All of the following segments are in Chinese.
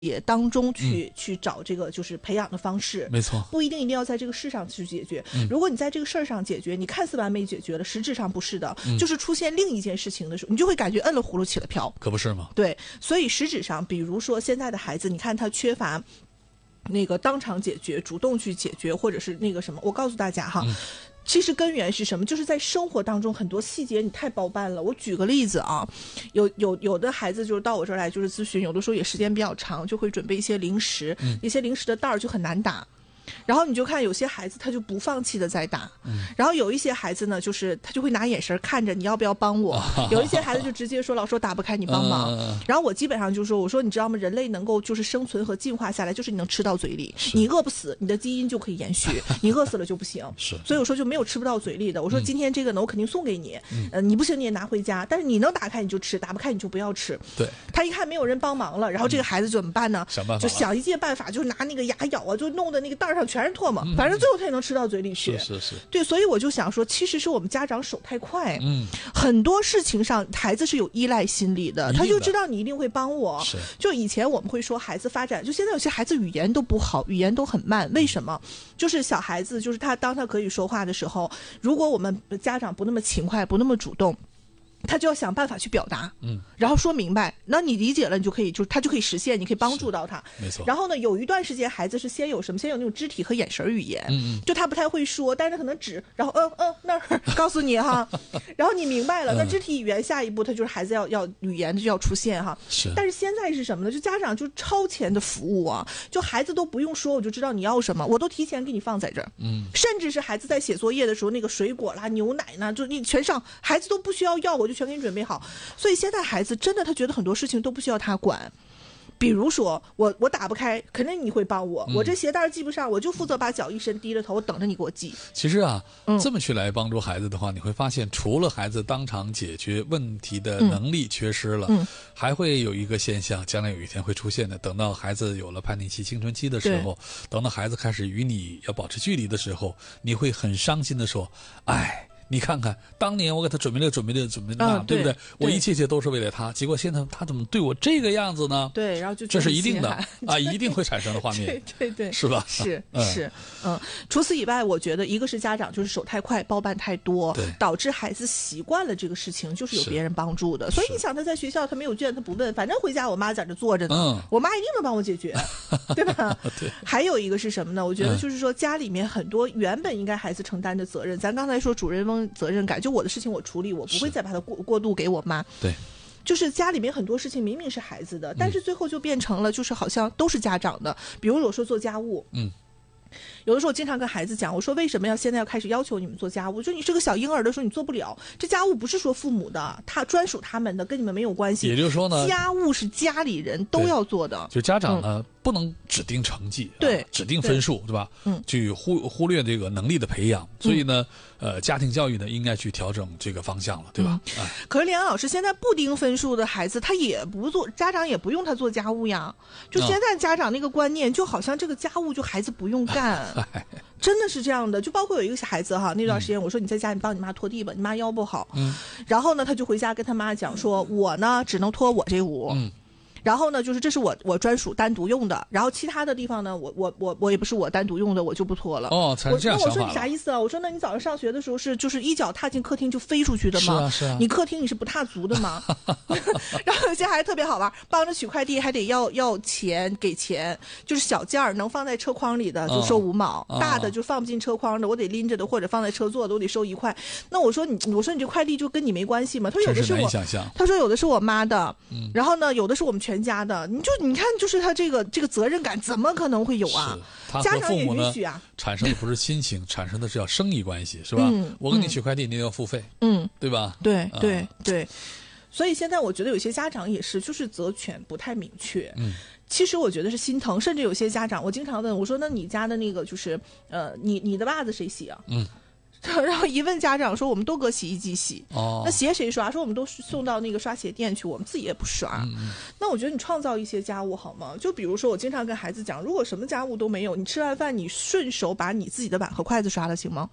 也当中去找这个就是培养的方式， 没错， 不一定要在这个事上去解决。如果你在这个事儿上解决，你看似完美解决了，实质上不是的，就是出现另一件事情的时候，你就会感觉摁了葫芦起了瓢， 可不是吗？ 对，所以实质上，比如说现在的孩子，你看他缺乏那个当场解决、主动去解决，或者是那个什么，我告诉大家哈。其实根源是什么？就是在生活当中很多细节你太包办了。我举个例子啊，有的孩子就是到我这儿来就是咨询，有的时候也时间比较长，就会准备一些零食，一些零食的袋儿就很难打。然后你就看有些孩子他就不放弃的在打，然后有一些孩子呢，就是他就会拿眼神看着你要不要帮我，有一些孩子就直接说老师我打不开你帮忙，然后我基本上就说我说你知道吗？人类能够就是生存和进化下来，就是你能吃到嘴里，你饿不死，你的基因就可以延续，你饿死了就不行。所以我说就没有吃不到嘴里的。我说今天这个呢，我肯定送给你，你不行你也拿回家，但是你能打开你就吃，打不开你就不要吃。 对， 他一看没有人帮忙了，然后这个孩子怎么办呢？ 想办法， 就想一切办法，就是拿那个牙咬啊，就弄得那个袋上全是唾沫，反正最后他也能吃到嘴里去。 是。 对，所以我就想说，其实是我们家长手太快，很多事情上孩子是有依赖心理的，他就知道你一定会帮我。就以前我们会说孩子发展，就现在有些孩子语言都不好，语言都很慢，为什么？就是小孩子，就是当他可以说话的时候，如果我们家长不那么勤快，不那么主动，他就要想办法去表达，然后说明白，那你理解了，你就可以，他就可以实现，你可以帮助到他， 没错。 然后呢，有一段时间孩子是先有什么，先有那种肢体和眼神语言，就他不太会说，但是可能指，然后那儿告诉你哈，然后你明白了，那肢体语言下一步他就是孩子要语言就要出现哈，但是现在是什么呢？就家长就超前的服务啊，就孩子都不用说，我就知道你要什么，我都提前给你放在这儿，甚至是孩子在写作业的时候，那个水果啦、牛奶呢，就你全上，孩子都不需要我就全给你准备好。所以现在孩子真的他觉得很多事情都不需要他管，比如说我打不开，肯定你会帮我，我这鞋带系不上，我就负责把脚一伸，低着头等着你给我系。 其实啊，这么去来帮助孩子的话，你会发现除了孩子当场解决问题的能力缺失了，还会有一个现象，将来有一天会出现的。等到孩子有了叛逆期、青春期的时候，等到孩子开始与你要保持距离的时候，你会很伤心的说，哎，你看看，当年我给他准备那，对不对？我一切都是为了他，结果现在他怎么对我这个样子呢？ 对，然后就这是一定的啊，一定会产生的画面。 对， 是吧？ 是。除此以外，我觉得一个是家长就是手太快，包办太多，导致孩子习惯了这个事情就是有别人帮助的。所以你想他在学校他没有卷他不问，反正回家我妈在这坐着呢，我妈一定能帮我解决，对吧？ 对。 还有一个是什么呢？我觉得就是说家里面很多原本应该孩子承担的责任，咱刚才说主人翁责任感，就我的事情我处理，我不会再把它过度给我妈。 对， 就是家里面很多事情明明是孩子的，但是最后就变成了就是好像都是家长的。比如我说做家务，有的时候我经常跟孩子讲，我说为什么现在要开始要求你们做家务？我说你是个小婴儿的时候你做不了，这家务不是说父母的，他专属他们的，跟你们没有关系。 也就是说呢， 家务是家里人都要做的， 就家长呢。不能指定成绩， 对， 指定分数，对吧？去忽略这个能力的培养，所以呢，家庭教育呢应该去调整这个方向了，对吧？ 可是李安老师，现在不盯分数的孩子，他也不做，家长也不用他做家务呀。就现在家长那个观念，就好像这个家务就孩子不用干，真的是这样的。就包括有一个孩子哈，那段时间我说你在家你帮你妈拖地吧，你妈腰不好，然后呢他就回家跟他妈讲说，我呢只能拖我这屋。然后呢，就是这是我专属单独用的，然后其他的地方呢，我也不是我单独用的，我就不拖了。 才是这样想法了。 我说你啥意思啊？我说那你早上上学的时候就是一脚踏进客厅就飞出去的吗？ 是啊。 你客厅你是不踏足的吗？然后有些孩子特别好玩，帮着取快递还得要钱，给钱，就是小件儿能放在车筐里的就收5毛，大的就放不进车筐的，我得拎着的或者放在车座的我得收1块。那我说你这快递就跟你没关系吗？他说有的是我，他说有的是我妈的，然后呢有的是我们全家的，你看，就是他这个责任感怎么可能会有啊？家长也允许啊。 产生的不是亲情，产生的是要生意关系，是吧？我给你取快递，你也要付费，对吧？ 对。所以现在我觉得有些家长也是，就是责权不太明确。其实我觉得是心疼，甚至有些家长，我经常问我说：“那你家的那个就是你的袜子谁洗啊？”然后一问家长说我们都搁洗衣机洗，那鞋谁刷？说我们都送到那个刷鞋店去，我们自己也不刷。那我觉得你创造一些家务好吗？就比如说我经常跟孩子讲，如果什么家务都没有，你吃完饭你顺手把你自己的碗和筷子刷了行吗？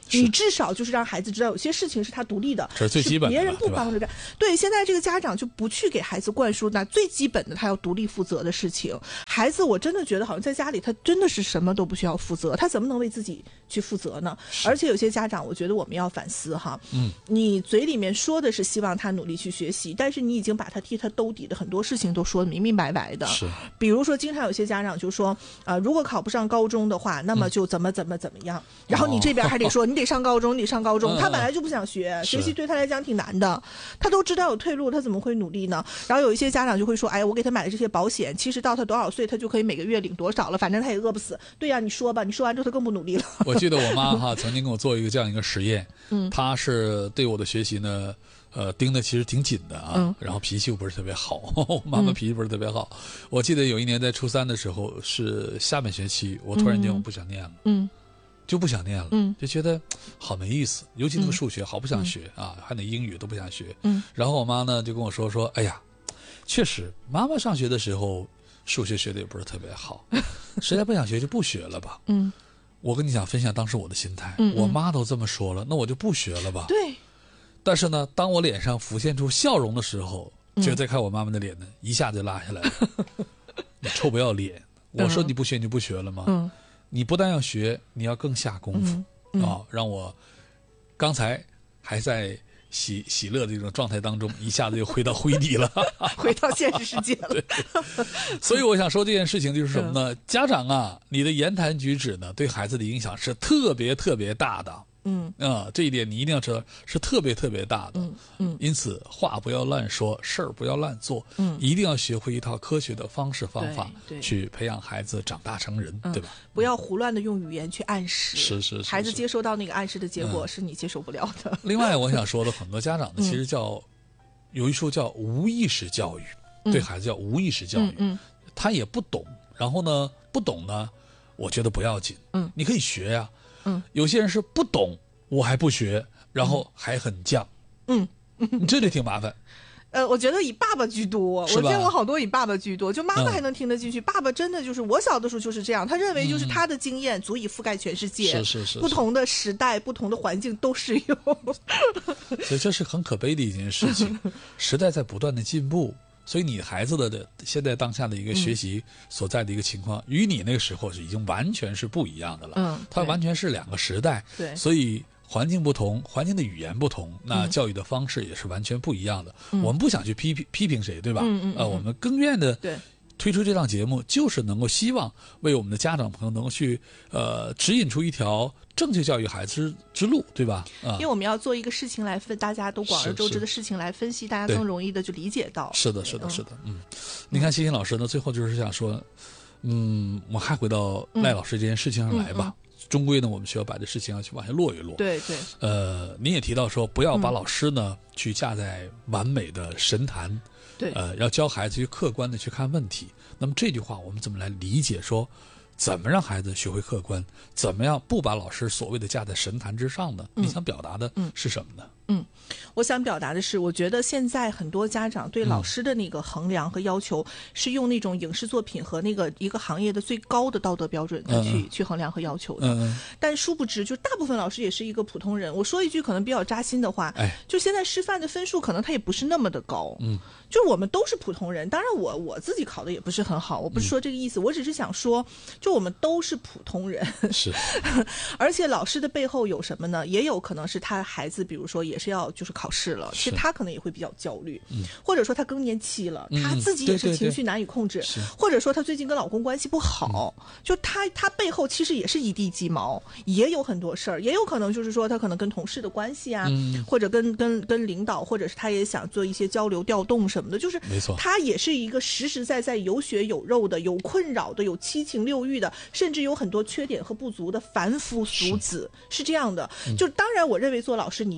你至少就是让孩子知道有些事情是他独立的， 这是最基本的， 别人不帮着干。对，现在这个家长就不去给孩子灌输那最基本的他要独立负责的事情。孩子我真的觉得好像在家里他真的是什么都不需要负责，他怎么能为自己去负责呢？而且有些家长我觉得我们要反思哈，你嘴里面说的是希望他努力去学习，但是你已经把他替他兜底的很多事情都说得明明白白的。 是， 比如说经常有些家长就说如果考不上高中的话，那么就怎么样，然后你这边还得说你得上高中，他本来就不想学，学习对他来讲挺难的，他都知道有退路，他怎么会努力呢？然后有一些家长就会说，哎，我给他买的这些保险，其实到他多少岁他就可以每个月领多少了，反正他也饿不死。对呀，你说吧，你说完之后他更不努力了。 我记得我妈曾经跟我做这样一个实验，她是对我的学习呢盯得其实挺紧的啊，然后脾气又不是特别好，妈妈脾气不是特别好。我记得有一年在初3的时候，是下半学期，我突然间我不想念了，就不想念了，就觉得好没意思，尤其那个数学好不想学啊，还得英语都不想学。然后我妈呢就跟我说，哎呀，确实妈妈上学的时候数学学的也不是特别好，实在不想学就不学了吧。我跟你讲，分享当时我的心态，我妈都这么说了，那我就不学了吧。 对。 但是呢，当我脸上浮现出笑容的时候，就再看我妈妈的脸呢，一下就拉下来了。你臭不要脸！我说你不学你就不学了吗？你不但要学，你要更下功夫让我刚才还在喜乐的这种状态当中，一下子又回到灰底了， 回到现实世界了。 所以我想说这件事情就是什么呢？家长啊，你的言谈举止呢，对孩子的影响是特别特别大的。这一点你一定要知道是特别特别大的。因此话不要乱说，事儿不要乱做。一定要学会一套科学的方式方法去培养孩子长大成人，对吧？ 不要胡乱的用语言去暗示， 是孩子接收到那个暗示的结果是你接受不了的。 另外我想说的，很多家长呢其实有一说叫无意识教育，对孩子叫无意识教育。他也不懂，然后呢不懂呢，我觉得不要紧，你可以学呀。有些人是不懂我还不学，然后还很犟，这就挺麻烦。 我觉得以爸爸居多，我见过好多以爸爸居多，就妈妈还能听得进去，爸爸真的就是我小的时候就是这样，他认为就是他的经验足以覆盖全世界， 是不同的时代、不同的环境都适用。 所以这是很可悲的一件事情，时代在不断的进步。所以你孩子的现在当下的一个学习所在的一个情况，与你那个时候是已经完全是不一样的了。它完全是两个时代。对，所以环境不同，环境的语言不同，那教育的方式也是完全不一样的。我们不想去批评谁，对吧？我们更愿的推出这档节目，就是能够希望为我们的家长朋友能够去指引出一条正确教育孩子之路，对吧？ 因为我们要做一个事情来大家都广而周知的事情来分析，大家更容易的就理解到。 是的。你看欣欣老师呢，最后就是想说，我们还回到赖老师这件事情上来吧。终归呢，我们需要把这事情要去往下落一落。 对。 您也提到说，不要把老师呢去架在完美的神坛。 对， 要教孩子去客观的去看问题。那么这句话我们怎么来理解？说怎么让孩子学会客观？怎么样不把老师所谓的架在神坛之上呢？你想表达的是什么呢？ 我想表达的是，我觉得现在很多家长对老师的那个衡量和要求，是用那种影视作品和那个一个行业的最高的道德标准去衡量和要求的。但殊不知，就大部分老师也是一个普通人。我说一句可能比较扎心的话，就现在师范的分数可能它也不是那么的高。就是我们都是普通人，当然我自己考的也不是很好，我不是说这个意思，我只是想说，就我们都是普通人。 是， 而且老师的背后有什么呢？也有可能是他孩子，比如说也是要就是考试了，其实他可能也会比较焦虑，或者说他更年期了，他自己也是情绪难以控制，或者说他最近跟老公关系不好，就他背后其实也是一地鸡毛，也有很多事儿，也有可能就是说他可能跟同事的关系啊，或者跟领导，或者是他也想做一些交流调动什么的，就是没错， 他也是一个实实在在有血有肉的、有困扰的、有七情六欲的，甚至有很多缺点和不足的凡夫俗子，是这样的。就当然，我认为做老师你一定要有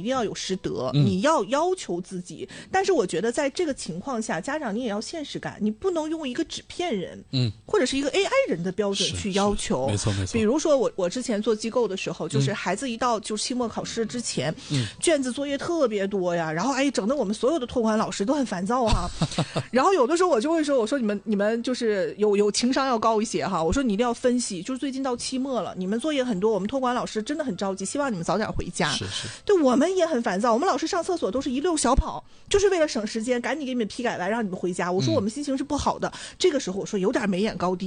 失德，你要要求自己。但是我觉得在这个情况下，家长你也要现实感，你不能用一个纸片人，或者是一个 AI 人的标准去要求。 没错没错。 比如说我之前做机构的时候，就是孩子一到就是期末考试之前，卷子作业特别多呀，然后整得我们所有的托管老师都很烦躁哈。然后有的时候我就会说，我说你们就是有情商要高一些哈，我说你一定要分析，就是最近到期末了，你们作业很多，我们托管老师真的很着急，希望你们早点回家。 是。 对，我们也很烦躁，我们老师上厕所都是一溜小跑，就是为了省时间，赶紧给你们批改完让你们回家。我说我们心情是不好的，这个时候我说有点眉眼高低。